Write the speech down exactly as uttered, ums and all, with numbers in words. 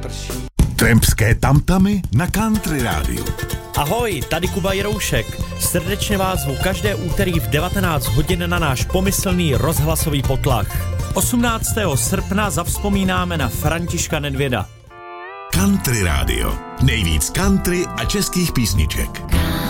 prší. Trampské tamtamy na Country Rádiu. Ahoj, tady Kuba Jiroušek. Srdečně vás zvu každé úterý v devatenáct hodin na náš pomyslný rozhlasový potlach. osmnáctého srpna zavzpomínáme na Františka Nedvěda. Country Rádio. Nejvíc country a českých písniček.